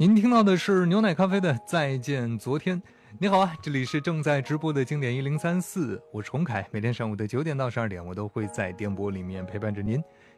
您听到的是牛奶咖啡的再见昨天。你好啊，这里是正在直播的经典1034，我是洪凯，每天上午的9点到12点，我都会在电波里面陪伴着您。